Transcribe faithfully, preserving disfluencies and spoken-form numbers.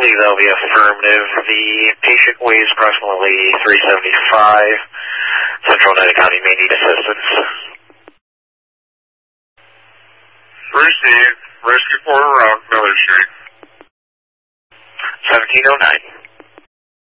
believe that'll be affirmative. The patient weighs approximately three seventy-five. Central Oneida County may need assistance. Received. Rescue for around Miller Street. seventeen oh nine.